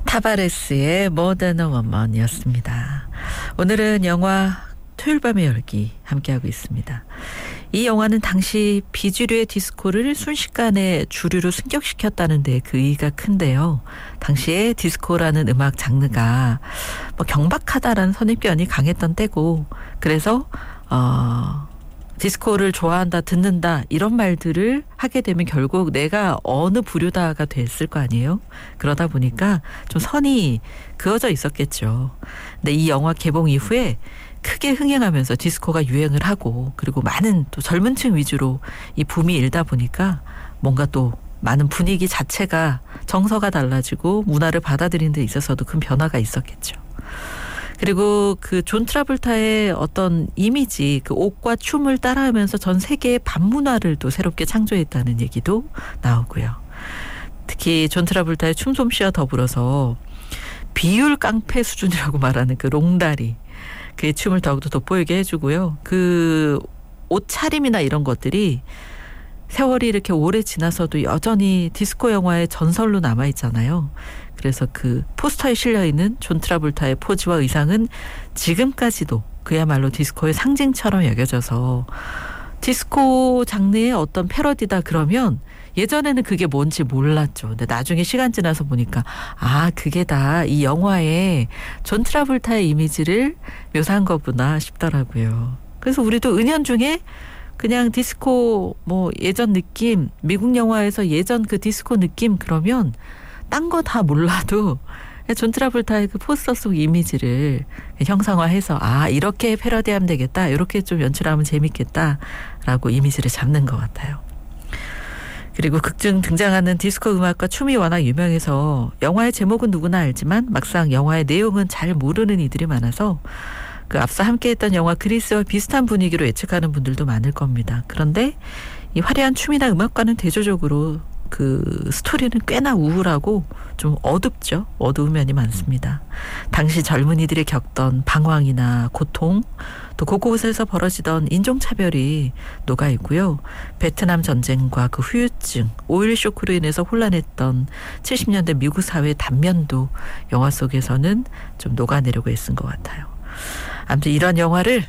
타바레스의 More Than a Woman이었습니다. 오늘은 영화 토요일 밤의 열기 함께하고 있습니다. 이 영화는 당시 비주류의 디스코를 순식간에 주류로 승격시켰다는 데 그 의의가 큰데요. 당시에 디스코라는 음악 장르가 경박하다라는 선입견이 강했던 때고, 그래서 디스코를 좋아한다, 듣는다 이런 말들을 하게 되면 결국 내가 어느 부류다가 됐을 거 아니에요. 그러다 보니까 좀 선이 그어져 있었겠죠. 근데 이 영화 개봉 이후에 크게 흥행하면서 디스코가 유행을 하고, 그리고 많은 또 젊은 층 위주로 이 붐이 일다 보니까 뭔가 또 많은 분위기 자체가 정서가 달라지고 문화를 받아들이는 데 있어서도 큰 변화가 있었겠죠. 그리고 그 존 트라볼타의 어떤 이미지, 그 옷과 춤을 따라하면서 전 세계의 밤문화를 또 새롭게 창조했다는 얘기도 나오고요. 특히 존 트라볼타의 춤솜씨와 더불어서 비율 깡패 수준이라고 말하는 그 롱다리, 그의 춤을 더욱더 돋보이게 해주고요. 그 옷차림이나 이런 것들이 세월이 이렇게 오래 지나서도 여전히 디스코 영화의 전설로 남아있잖아요. 그래서 그 포스터에 실려있는 존 트라볼타의 포즈와 의상은 지금까지도 그야말로 디스코의 상징처럼 여겨져서, 디스코 장르의 어떤 패러디다 그러면 예전에는 그게 뭔지 몰랐죠. 근데 나중에 시간 지나서 보니까 그게 다 이 영화의 존 트라볼타의 이미지를 묘사한 거구나 싶더라고요. 그래서 우리도 은연중에 그냥 디스코 예전 느낌, 미국 영화에서 예전 그 디스코 느낌 그러면 딴 거 다 몰라도 존 트라볼타의 그 포스터 속 이미지를 형상화해서 이렇게 패러디하면 되겠다, 이렇게 좀 연출하면 재밌겠다라고 이미지를 잡는 것 같아요. 그리고 극중 등장하는 디스코 음악과 춤이 워낙 유명해서 영화의 제목은 누구나 알지만 막상 영화의 내용은 잘 모르는 이들이 많아서 그 앞서 함께했던 영화 그리스와 비슷한 분위기로 예측하는 분들도 많을 겁니다. 그런데 이 화려한 춤이나 음악과는 대조적으로 그 스토리는 꽤나 우울하고 좀 어둡죠. 어두운 면이 많습니다. 당시 젊은이들이 겪던 방황이나 고통, 또 곳곳에서 벌어지던 인종차별이 녹아있고요. 베트남 전쟁과 그 후유증, 오일 쇼크로 인해서 혼란했던 70년대 미국 사회의 단면도 영화 속에서는 좀 녹아내려고 애쓴 것 같아요. 아무튼 이런 영화를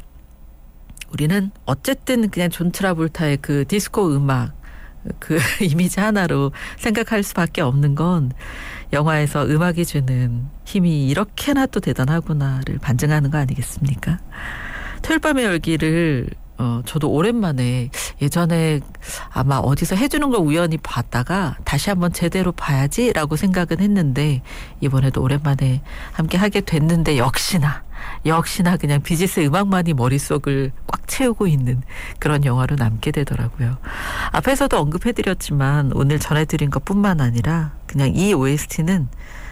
우리는 어쨌든 그냥 존 트라볼타의 그 디스코 음악, 그 이미지 하나로 생각할 수밖에 없는 건 영화에서 음악이 주는 힘이 이렇게나 또 대단하구나를 반증하는 거 아니겠습니까? 토요일 밤의 열기를 저도 오랜만에, 예전에 아마 어디서 해주는 걸 우연히 봤다가 다시 한번 제대로 봐야지라고 생각은 했는데, 이번에도 오랜만에 함께 하게 됐는데 역시나 그냥 비지스의 음악만이 머릿속을 꽉 채우고 있는 그런 영화로 남게 되더라고요. 앞에서도 언급해드렸지만 오늘 전해드린 것뿐만 아니라 그냥 이 OST는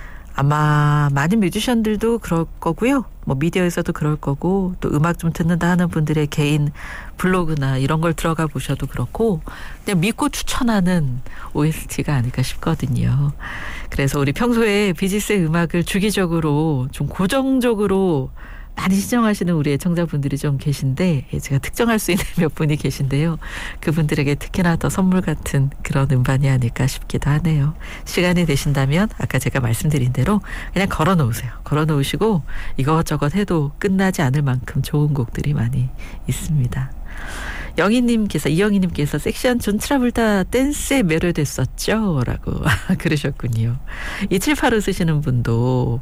아마 많은 뮤지션들도 그럴 거고요. 미디어에서도 그럴 거고, 또 음악 좀 듣는다 하는 분들의 개인 블로그나 이런 걸 들어가 보셔도 그렇고, 그냥 믿고 추천하는 OST가 아닐까 싶거든요. 그래서 우리 평소에 비지스의 음악을 주기적으로 좀 고정적으로 많이 시청하시는 우리 애청자분들이 좀 계신데, 제가 특정할 수 있는 몇 분이 계신데요. 그분들에게 특히나 더 선물 같은 그런 음반이 아닐까 싶기도 하네요. 시간이 되신다면 아까 제가 말씀드린 대로 그냥 걸어놓으세요. 걸어놓으시고 이것저것 해도 끝나지 않을 만큼 좋은 곡들이 많이 있습니다. 이영희님께서 섹시한 존 트라볼타 댄스에 매료됐었죠? 라고 그러셨군요. 2785 쓰시는 분도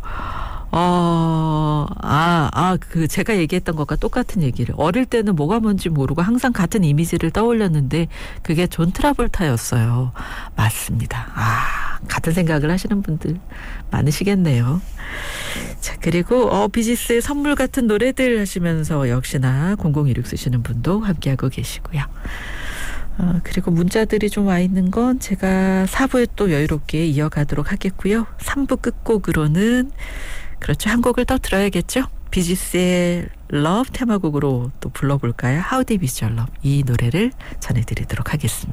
제가 얘기했던 것과 똑같은 얘기를, 어릴 때는 뭐가 뭔지 모르고 항상 같은 이미지를 떠올렸는데 그게 존 트라볼타였어요. 맞습니다. 같은 생각을 하시는 분들 많으시겠네요. 자, 그리고 비지스의 선물 같은 노래들 하시면서 역시나 0016 쓰시는 분도 함께하고 계시고요. 그리고 문자들이 좀 와 있는 건 제가 4부에 또 여유롭게 이어가도록 하겠고요. 3부 끝곡으로는 그렇죠, 한 곡을 더 들어야겠죠. 비지스의 러브 테마곡으로 또 불러볼까요? How Deep Is Your Love, 이 노래를 전해드리도록 하겠습니다.